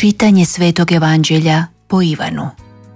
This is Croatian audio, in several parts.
Čitanje Svetog Evanđelja po Ivanu.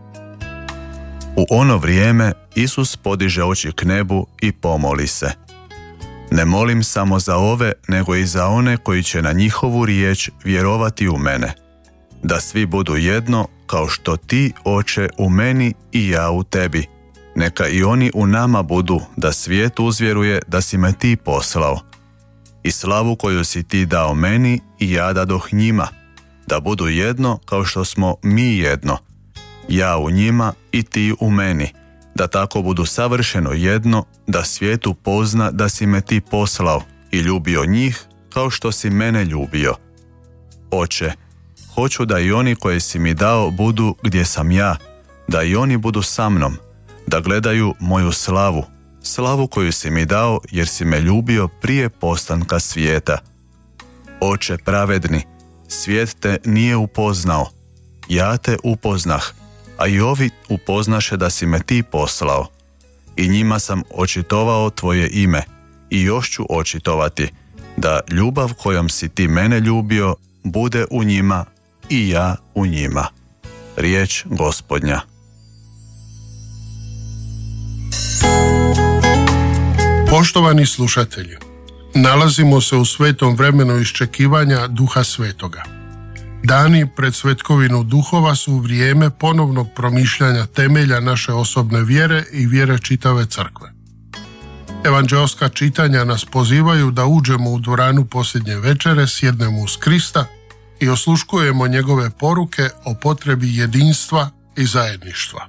U ono vrijeme Isus podiže oči k nebu i pomoli se: Ne molim samo za ove, nego i za one koji će na njihovu riječ vjerovati u mene, da svi budu jedno, kao što ti, Oče, u meni i ja u tebi. Neka i oni u nama budu, da svijet uzvjeruje da si me ti poslao. I slavu koju si ti dao meni i ja dadoh njima, da budu jedno kao što smo mi jedno, ja u njima i ti u meni, da tako budu savršeno jedno, da svijet upozna da si me ti poslao i ljubio njih kao što si mene ljubio. Oče, hoću da i oni koje si mi dao budu gdje sam ja, da i oni budu sa mnom, da gledaju moju slavu, slavu koju si mi dao jer si me ljubio prije postanka svijeta. Oče pravedni, svijet te nije upoznao, ja te upoznah, a i ovi upoznaše da si me ti poslao. I njima sam očitovao tvoje ime i još ću očitovati, da ljubav kojom si ti mene ljubio bude u njima i ja u njima. Riječ Gospodnja. Poštovani slušatelji, nalazimo se u svetom vremenu iščekivanja Duha Svetoga. Dani pred svetkovinu duhova su vrijeme ponovnog promišljanja temelja naše osobne vjere i vjere čitave crkve. Evanđeoska čitanja nas pozivaju da uđemo u dvoranu posljednje večere, sjednemo uz Krista i osluškujemo njegove poruke o potrebi jedinstva i zajedništva.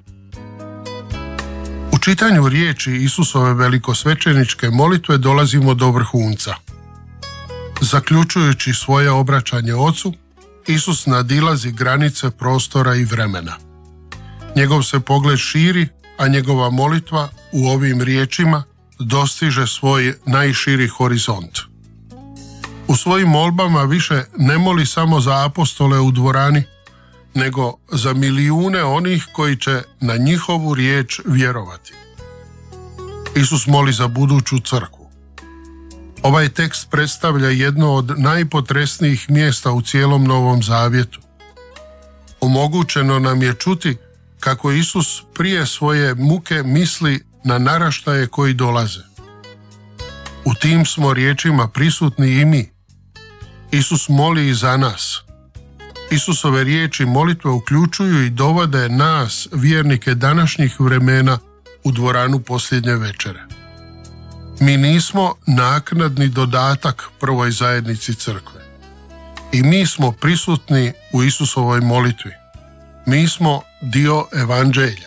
U čitanju riječi Isusove velikosvećeničke molitve dolazimo do vrhunca. Zaključujući svoje obraćanje Ocu, Isus nadilazi granice prostora i vremena. Njegov se pogled širi, a njegova molitva u ovim riječima dostiže svoj najširi horizont. U svojim molbama više ne moli samo za apostole u dvorani, nego za milijune onih koji će na njihovu riječ vjerovati. Isus moli za buduću crkvu. Ovaj tekst predstavlja jedno od najpotresnijih mjesta u cijelom Novom Zavjetu. Omogućeno nam je čuti kako Isus prije svoje muke misli na naraštaje koji dolaze. U tim smo riječima prisutni i mi. Isus moli i za nas. Isusove riječi molitve uključuju i dovode nas, vjernike današnjih vremena, u dvoranu posljednje večere. Mi nismo naknadni dodatak prvoj zajednici crkve. I mi smo prisutni u Isusovoj molitvi. Mi smo dio Evanđelja.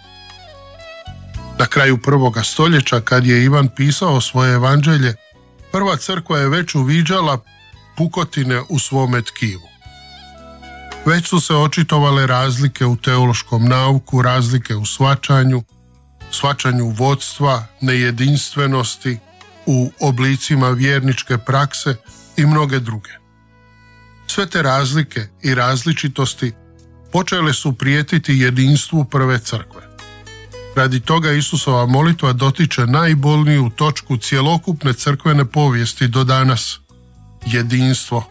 Na kraju 1. stoljeća, kad je Ivan pisao svoje Evanđelje, prva crkva je već uviđala pukotine u svome tkivu. Već su se očitovale razlike u teološkom nauku, razlike u shvaćanju vodstva, nejedinstvenosti, u oblicima vjerničke prakse i mnoge druge. Sve te razlike i različitosti počele su prijetiti jedinstvu prve crkve. Radi toga Isusova molitva dotiče najbolniju točku cjelokupne crkvene povijesti do danas – jedinstvo.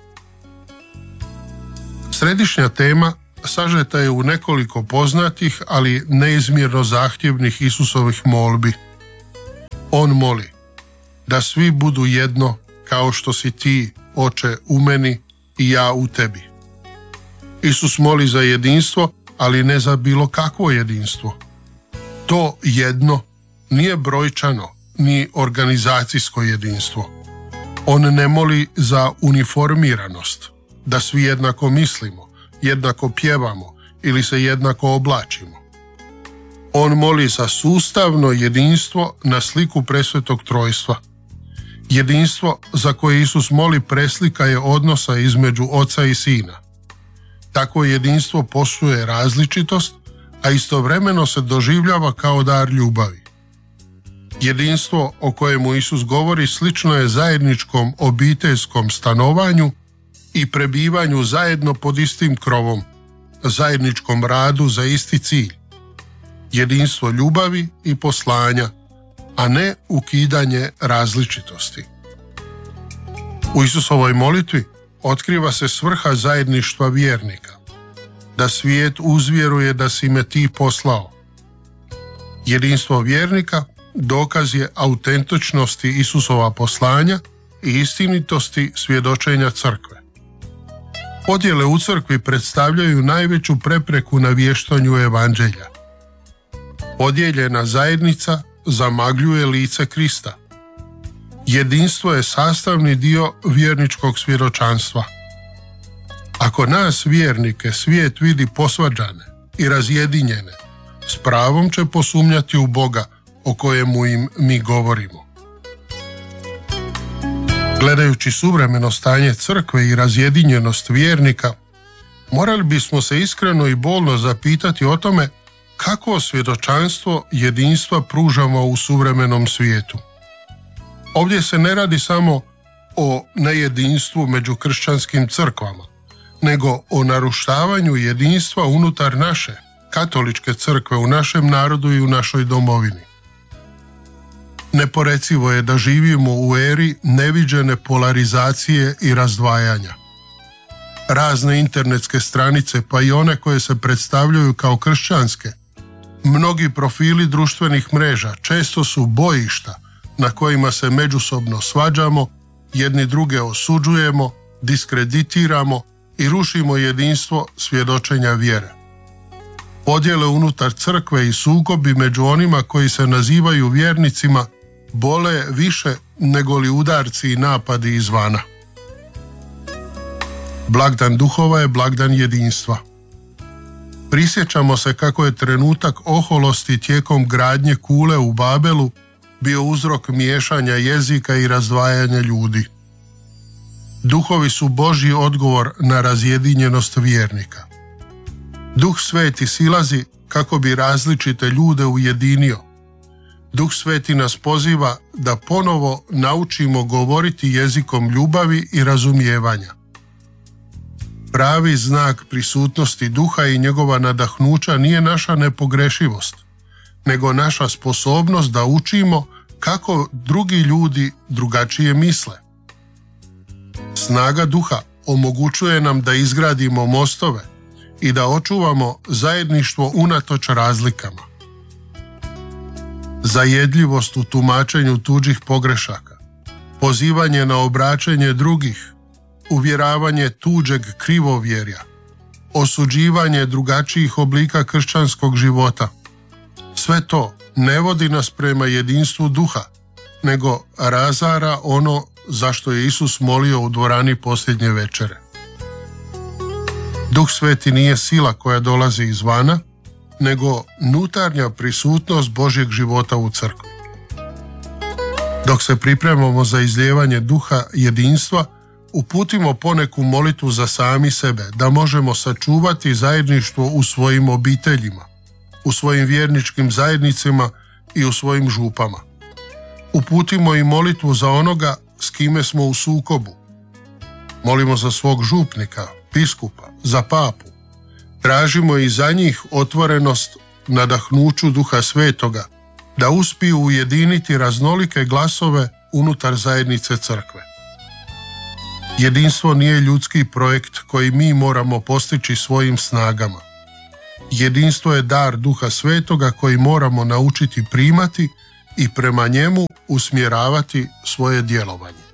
Središnja tema sažeta je u nekoliko poznatih, ali neizmjerno zahtjevnih Isusovih molbi. On moli da svi budu jedno kao što si ti, Oče, u meni i ja u tebi. Isus moli za jedinstvo, ali ne za bilo kakvo jedinstvo. To jedno nije brojčano ni organizacijsko jedinstvo. On ne moli za uniformiranost, da svi jednako mislimo, jednako pjevamo ili se jednako oblačimo. On moli za sustavno jedinstvo na sliku presvetog trojstva. Jedinstvo za koje Isus moli preslika je odnosa između Oca i Sina. Takvo jedinstvo poštuje različitost, a istovremeno se doživljava kao dar ljubavi. Jedinstvo o kojemu Isus govori slično je zajedničkom obiteljskom stanovanju i prebivanju zajedno pod istim krovom, zajedničkom radu za isti cilj. Jedinstvo ljubavi i poslanja, a ne ukidanje različitosti. U Isusovoj molitvi otkriva se svrha zajedništva vjernika. da svijet uzvjeruje da si me ti poslao. Jedinstvo vjernika dokaz je autentičnosti Isusova poslanja i istinitosti svjedočenja crkve. Podjele u crkvi predstavljaju najveću prepreku na vještanju evanđelja. Podijeljena zajednica zamagljuje lice Krista. Jedinstvo je sastavni dio vjerničkog svjedočanstva. Ako nas vjernike svijet vidi posvađane i razjedinjene, s pravom će posumnjati u Boga o kojemu im mi govorimo. Gledajući suvremeno stanje crkve i razjedinjenost vjernika, morali bismo se iskreno i bolno zapitati o tome kako svjedočanstvo jedinstva pružamo u suvremenom svijetu. Ovdje se ne radi samo o nejedinstvu među kršćanskim crkvama, nego o narušavanju jedinstva unutar naše katoličke crkve u našem narodu i u našoj domovini. Neporecivo je da živimo u eri neviđene polarizacije i razdvajanja. Razne internetske stranice, pa i one koje se predstavljaju kao kršćanske, mnogi profili društvenih mreža često su bojišta na kojima se međusobno svađamo, jedni druge osuđujemo, diskreditiramo i rušimo jedinstvo svjedočenja vjere. Podjele unutar crkve i sukobi među onima koji se nazivaju vjernicima bole više nego li udarci i napadi izvana. Blagdan duhova je blagdan jedinstva. Prisjećamo se kako je trenutak oholosti tijekom gradnje kule u Babelu bio uzrok miješanja jezika i razdvajanja ljudi. Duhovi su Božji odgovor na razjedinjenost vjernika. Duh Sveti silazi kako bi različite ljude ujedinio. Duh Sveti nas poziva da ponovo naučimo govoriti jezikom ljubavi i razumijevanja. Pravi znak prisutnosti duha i njegova nadahnuća nije naša nepogrešivost, nego naša sposobnost da učimo kako drugi ljudi drugačije misle. Snaga duha omogućuje nam da izgradimo mostove i da očuvamo zajedništvo unatoč razlikama. Zajedljivost u tumačenju tuđih pogrešaka, pozivanje na obraćanje drugih, uvjeravanje tuđeg krivovjerja, osuđivanje drugačijih oblika kršćanskog života. Sve to ne vodi nas prema jedinstvu duha, nego razara ono zašto je Isus molio u dvorani posljednje večere. Duh Sveti nije sila koja dolazi izvana, nego unutarnja prisutnost Božjeg života u crkvi. Dok se pripremamo za izlijevanje duha jedinstva, uputimo poneku molitvu za sami sebe, da možemo sačuvati zajedništvo u svojim obiteljima, u svojim vjerničkim zajednicama i u svojim župama. Uputimo i molitvu za onoga s kime smo u sukobu. Molimo za svog župnika, biskupa, za papu. Tražimo i za njih otvorenost nadahnuću Duha Svetoga, da uspiju ujediniti raznolike glasove unutar zajednice crkve. Jedinstvo nije ljudski projekt koji mi moramo postići svojim snagama. Jedinstvo je dar Duha Svetoga koji moramo naučiti primati i prema njemu usmjeravati svoje djelovanje.